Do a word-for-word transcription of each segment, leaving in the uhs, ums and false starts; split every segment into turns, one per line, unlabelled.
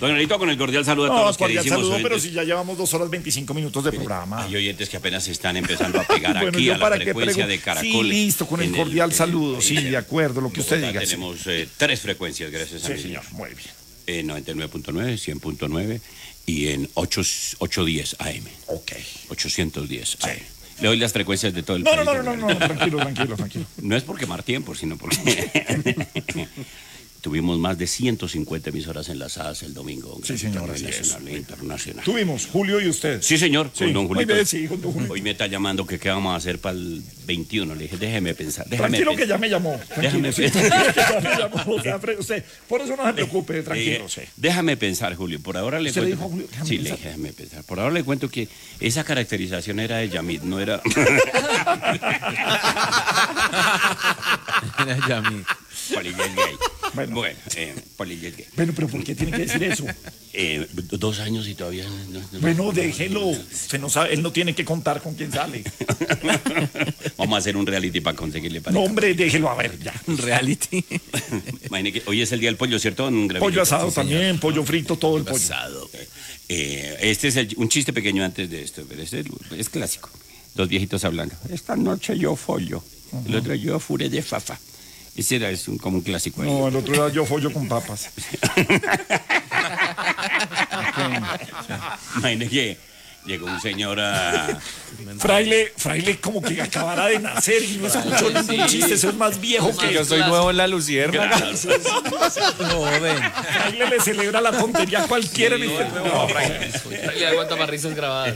Bueno, ahorita con el cordial saludo a todos
No,
los
cordial
queridísimos
saludo, pero
oyentes.
si ya llevamos dos horas veinticinco minutos de programa.
Hay oyentes que apenas se están empezando a pegar
Bueno,
aquí
¿yo
a la
para qué
frecuencia
pregu-
de Caracol.
Sí, listo, con el
En
cordial
en
saludo,
en
sí,
el-
de acuerdo, lo que usted
Bogotá
diga. sí.
Tenemos eh, tres frecuencias, gracias a
Sí,
mi
señor,
señor.
muy bien.
En noventa y nueve punto nueve, cien punto nueve y en ocho, ochocientos diez A M.
Ok.
ochocientos diez A M.
Sí.
Le doy las frecuencias de todo el
No, no,
país.
no, no, no, no, tranquilo, tranquilo, tranquilo.
No es por quemar tiempo, sino porque tuvimos más de ciento cincuenta emisoras enlazadas el domingo.
Sí, señor, así
Nacional
es.
e internacional.
Tuvimos, Julio y usted.
Sí, señor,
Sí,
con don
muy
Julito.
bien, sí, con don Julito.
Hoy me está llamando que qué vamos a hacer para el veintiuno. Le dije, déjeme pensar. Déjame
Tranquilo que
pensar.
ya me llamó. Tranquilo,
Déjame
sí,
pensar.
tranquilo que ya me llamó. O sea, fre- usted, por eso no se preocupe, tranquilo,
Eh,
sí.
Déjame pensar, Julio. Por ahora le
¿Usted le
cuento.
dijo a Julio? Déjame
sí,
pensar.
le dije, déjame pensar. Por ahora le cuento que esa caracterización era de Yamit, no era.
Era Yami.
Polilla es gay.
Bueno.
Bueno, eh, Polilla es gay.
Bueno, pero ¿por qué tiene que decir eso?
Eh, dos años y todavía no. no-
Bueno, déjelo. Se no sabe, él no tiene que contar con quién sale.
Vamos a hacer un reality para conseguirle
No,
pareja.
hombre, déjelo a ver ya.
Reality.
Imagine que hoy es el día del pollo, ¿cierto? don Gravillito?
Pollo asado
Sí, señor.
también, pollo frito, todo el pollo.
Asado. Eh, este es el- un chiste pequeño antes de esto, pero este es clásico. Dos viejitos hablando. Esta noche yo follo. El otro yo furé de fafa. Ese era es un, como un clásico. ahí.
No, el otro era yo follo con papas.
Imagine que llegó un señor a...
Fraile, fraile como que acabara de nacer y no escuchó ningún chiste, eso es más viejo que
Yo soy nuevo en la Luciérnaga. No, ven.
Fraile le celebra la tontería a cualquiera. en este- No,
Le aguanta más risas grabadas.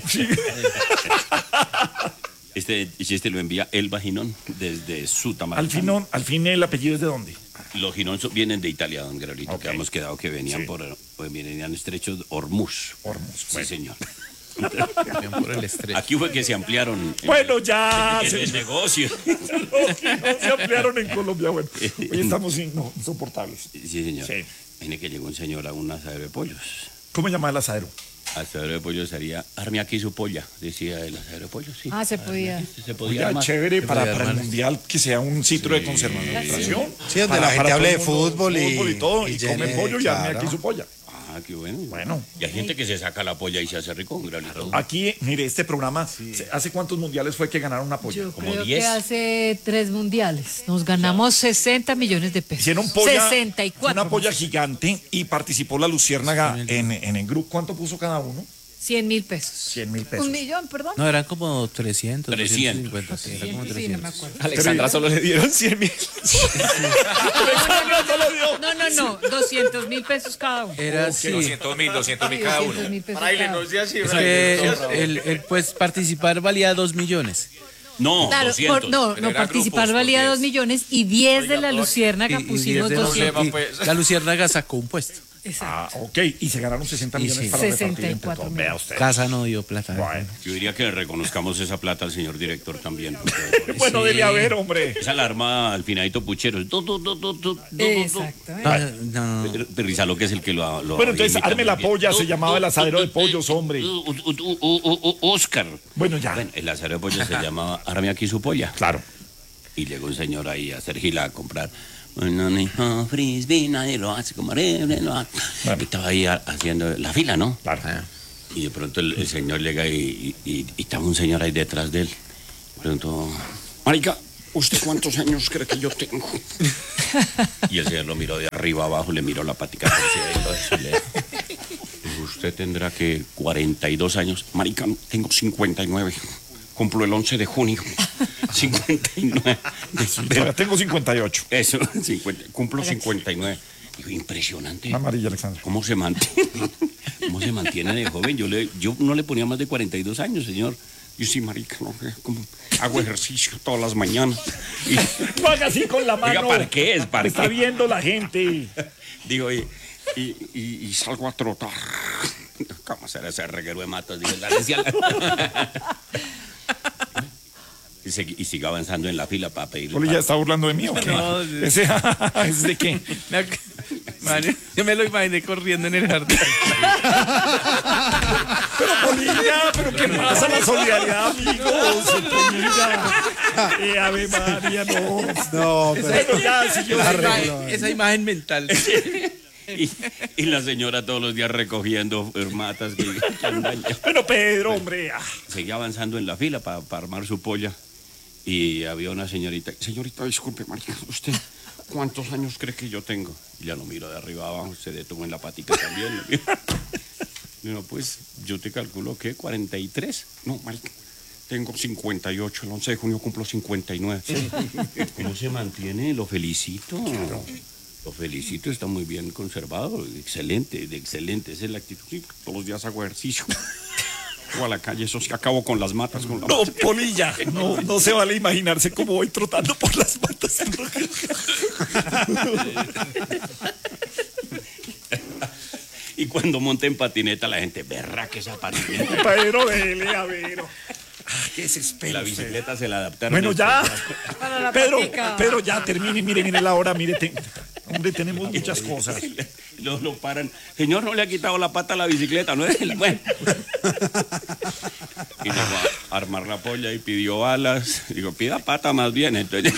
Este chiste lo envía el Vaginón desde su tamaño.
al, fin, no- al fin el apellido es de dónde.
Los Ginón son- vienen de Italia, don Gravillito,
Ok.
que hemos quedado que venían
Sí.
por pues, venían estrechos Hormuz.
Hormuz,
Sí,
bueno.
señor.
Por el estrés.
Aquí fue que se ampliaron en-
Bueno, ya
en
se,
el negocio.
no se ampliaron en Colombia. Bueno, hoy estamos in- no, insoportables.
Sí, señor.
Sí.
Tiene que llegó un señor a un asadero de pollos.
¿Cómo llama el asadero?
Asadero de pollos sería, arme aquí su polla, decía el asadero de pollos, sí.
Ah, se podía.
Se podía
Oiga,
armar.
chévere para,
podía
para el
armar.
mundial que sea un sitio de conservación.
Sí, donde
Para-
la gente
para
hable
todo
de
el mundo,
fútbol y-
fútbol y todo, y,
y
come
llene,
pollo y arme
claro.
aquí su polla.
Ah, qué bueno.
Bueno.
Y hay gente que se saca la polla y se hace rico con granito.
Aquí, mire, este programa, se- ¿hace cuántos mundiales fue que ganaron una polla?
Yo
como
creo
diez.
que hace tres mundiales nos ganamos sesenta millones de pesos.
Hicieron polla,
sesenta y cuatro.
una polla gigante y participó la Luciérnaga en, en el grupo. ¿Cuánto puso cada uno?
cien mil pesos.
cien mil pesos.
Un millón, perdón.
No, eran como trescientos.
trescientos.
doscientos cincuenta, sí, era como
Sí, no
trescientos.
me acuerdo.
Alexandra solo le dieron cien mil.
No, no, no, doscientos mil pesos cada uno.
Era así.
doscientos mil, doscientos mil cada uno.
doscientos mil pesos
Fraile,
cada
no
uno.
sea así,
Es
Fraile,
que
no sea así.
el, el, pues participar valía dos millones.
No,
Claro,
doscientos.
por- no,
Pero
no,
era
participar
grupos,
valía
por
dos
diez.
millones y diez de la
Oiga,
Luciérnaga
Y- y
pusimos
diez de
doscientos.
problema,
y
pues.
La Luciérnaga sacó un puesto.
Ah, ok. Y se ganaron sesenta
Y
millones
sí.
para repartir entre
sesenta y cuatro
todos.
mil.
Vea usted.
Casa no dio plata.
Bueno,
Yo diría que le reconozcamos esa plata al señor director también. porque-
bueno, dele a ver, hombre.
Esa alarma al finadito puchero. Tu, tu, tu, tu, tu, tu, tu, tu.
Exactamente.
No, no.
Pero- pero Rizalo, que es el que lo, lo
Bueno, entonces,
imita
arme
muy
la
bien.
polla, se llamaba el asadero de pollos, hombre.
U- u- u- u- u- u- Oscar.
Bueno, ya.
Bueno, el asadero de pollos se llamaba Arme aquí su polla.
Claro.
Y llegó un señor ahí a hacer gila a comprar. Bueno, hijo, frisbee, nadie lo hace como horrible, lo hace.
Bueno.
Y estaba ahí a- haciendo la fila, ¿no?
Claro.
Y de pronto el, el señor llega y, y, y- y estaba un señor ahí detrás de él. Preguntó, marica, ¿usted cuántos años cree que yo tengo? Y el señor lo miró de arriba abajo, le miró la patica hacia él. Usted tendrá que cuarenta y dos años. Marica, tengo cincuenta y nueve. Cumplo el once de junio. cincuenta y nueve.
Todavía tengo cincuenta y ocho.
Eso, cincuenta, cumplo cincuenta y nueve. Digo, impresionante.
Amarilla, Alexandra.
¿Cómo se mantiene? ¿Cómo se mantiene de joven? Yo, le, yo no le ponía más de cuarenta y dos años, señor. Yo sí, marica, no, como hago ejercicio todas las mañanas. Y,
No haga así con la mano.
Oiga, ¿para qué es? ¿Para
Está
qué?
viendo la gente.
digo, y, y, y- y salgo a trotar. ¿Cómo será ese reguero de matas? Digo, la decía la- Y, segui- y sigo avanzando en la fila para pedir.
Poli ya está burlando de mí, ¿o qué?
No, sí.
Ese, ¿es de qué?
Me ac- Man, yo me lo imaginé corriendo en el jardín.
Pero Polilla, pero ¿qué pasa? La solidaridad, amigos. Polilla. Eh, Ave María, no.
No, pero
Bueno, ya, si yo
Esa
arregló.
imagen, esa imagen mental.
Y, y la señora todos los días recogiendo matas que, que andan ya.
Bueno, Pedro, hombre. ah.
Seguía avanzando en la fila para armar su polla. Y había una señorita. Señorita, disculpe, marica, ¿usted cuántos años cree que yo tengo? Y ya lo miro de arriba abajo, se detuvo en la patica también. No, pues yo te calculo que cuarenta y tres. No, marica, tengo cincuenta y ocho. El once de junio cumplo cincuenta y nueve. ¿Cómo se mantiene? Lo felicito. Lo felicito, está muy bien conservado. Excelente, de excelente. Esa es la actitud. Sí, todos los días hago ejercicio. O a la calle, eso sí, acabo con las matas. Con la
No,
mata.
Polilla, no, no se vale imaginarse cómo voy trotando por las matas.
Y cuando monta en patineta, la gente, berra que esa patineta.
Pedro, dele, a ver. Ah, qué desespero.
La bicicleta se la adaptaron.
Bueno, ya.
Para la
Pedro,
patica.
Pedro, ya termine, mire, mire la hora, mire. te- Hombre, tenemos muchas cosas.
Lo, lo paran. Señor, no le ha quitado la pata a la bicicleta, ¿no es? Bueno. Y llegó a armar la polla y pidió alas. Digo, pida pata más bien. Entonces,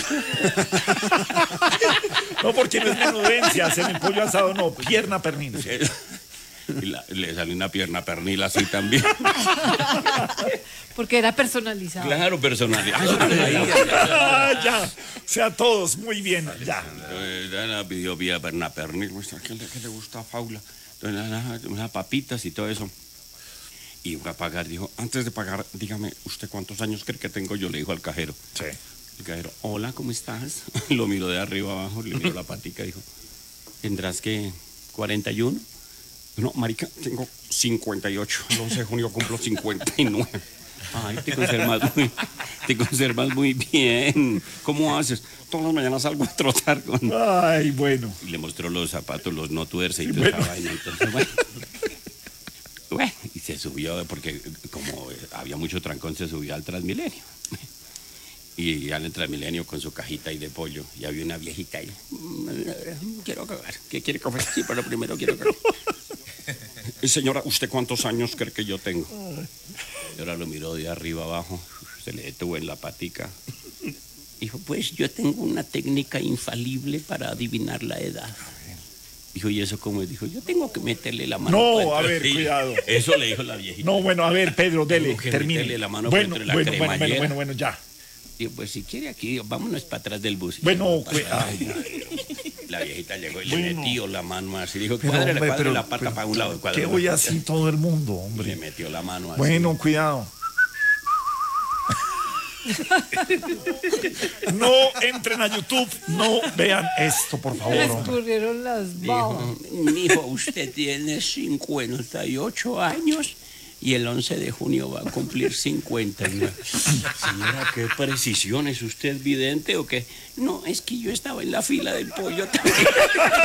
No, porque no es menudencia, hacer el pollo asado, no, pierna pernil.
y la- le salió una pierna pernil así también.
Porque era personalizado.
Claro, personal. Ah, eso no le veía.
Ah, ya, o sea, todos, muy bien, ya.
Entonces, ya la pidió vía perna pernil. Pues, ¿a quién le, qué le gusta a Faula? Entonces, nada, unas papitas y todo eso. Y fue a pagar. Dijo, antes de pagar, dígame, ¿usted cuántos años cree que tengo? Yo le dijo al cajero.
Sí.
El cajero, hola, ¿cómo estás? Lo miró de arriba abajo, le miró la patica y dijo, ¿tendrás que cuarenta y uno? No, marica, tengo cincuenta y ocho. El once de junio cumplo cincuenta y nueve. Ay, te conservas muy, te conservas muy bien. ¿Cómo haces? Todas las mañanas salgo a trotar con...
Ay, bueno.
Y le mostró los zapatos, los no tuerce y toda esa vaina. Entonces, bueno. Bueno, y se subió, porque como había mucho trancón, se subió al Transmilenio. Y al Transmilenio con su cajita ahí de pollo. Y había una viejita ahí. "Mm, Quiero cagar. ¿Qué quiere comer? Sí, pero primero quiero cagar. Señora, ¿usted cuántos años cree que yo tengo? Y ahora lo miró de arriba abajo. Se le detuvo en la patica. Dijo, pues yo tengo una técnica infalible para adivinar la edad. Dijo, ¿y eso cómo es? Dijo, yo tengo que meterle la mano.
No,
por
a
dentro".
ver,
Sí,
cuidado.
Eso le dijo la viejita.
No, bueno, a ver, Pedro, dele,
Tengo que
termine.
meterle la mano
bueno,
por entre la
bueno, bueno, bueno,
cremallera.
bueno, bueno, ya.
Dijo, pues si quiere aquí, vámonos para atrás del bus.
Bueno,
Para
cu-
atrás.
ay,
La viejita llegó y
Bueno.
le metió la mano así. Dijo,
Pero,
cuádrele,
hombre,
cuádrele
pero-
la pata
pero-
para un lado.
¿qué
cuádrele.
voy así todo el mundo,
Le
hombre?
metió la mano así.
Bueno, cuidado. No entren a YouTube, no vean esto, por favor,
Le
hombre.
escurrieron las babas.
Dijo, mijo, usted tiene cincuenta y ocho años y el once de junio va a cumplir cincuenta y nueve. Señora, ¿qué precisión? ¿Es usted vidente o qué? No, es que yo estaba en la fila del pollo también.